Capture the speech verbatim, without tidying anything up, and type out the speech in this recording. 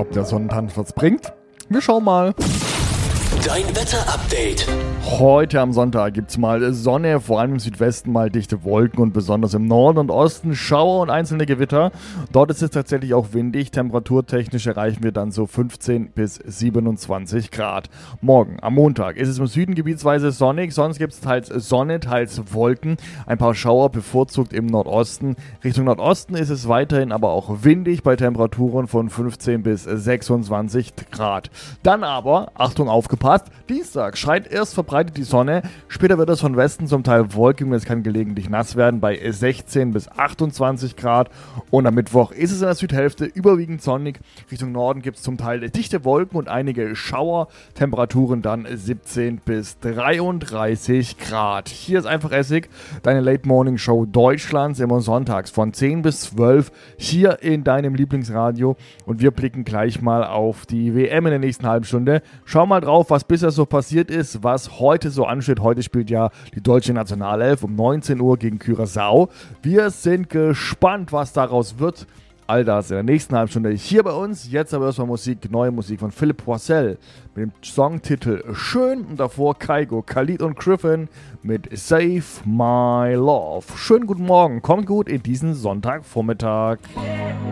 ob der Sonnentanz was bringt. Wir schauen mal. Dein Wetter-Update. Heute am Sonntag gibt es mal Sonne, vor allem im Südwesten mal dichte Wolken und besonders im Norden und Osten Schauer und einzelne Gewitter. Dort ist es tatsächlich auch windig. Temperaturtechnisch erreichen wir dann so fünfzehn bis siebenundzwanzig Grad. Morgen, am Montag, ist es im Süden gebietsweise sonnig, sonst gibt es teils Sonne, teils Wolken. Ein paar Schauer bevorzugt im Nordosten. Richtung Nordosten ist es weiterhin aber auch windig bei Temperaturen von fünfzehn bis sechsundzwanzig Grad. Dann aber, Achtung, aufgepasst, Dienstag scheint erst verbreitet die Sonne, später wird es von Westen zum Teil wolkig und es kann gelegentlich nass werden bei sechzehn bis achtundzwanzig Grad und am Mittwoch ist es in der Südhälfte überwiegend sonnig, Richtung Norden gibt es zum Teil dichte Wolken und einige Schauer, Temperaturen dann siebzehn bis dreiunddreißig Grad. Hier ist einfach Essig, deine Late Morning Show Deutschlands, immer sonntags von zehn bis zwölf hier in deinem Lieblingsradio und wir blicken gleich mal auf die W M in der nächsten halben Stunde. Schau mal drauf, was bisher so passiert ist, was heute so ansteht. Heute spielt ja die deutsche Nationalelf um neunzehn Uhr gegen Curaçao. Wir sind gespannt, was daraus wird. All das in der nächsten halben Stunde hier bei uns. Jetzt aber erstmal Musik, neue Musik von Philipp Poisel mit dem Songtitel Schön und davor Kygo, Khalid und Griffin mit Save My Love. Schönen guten Morgen, kommt gut in diesen Sonntagvormittag.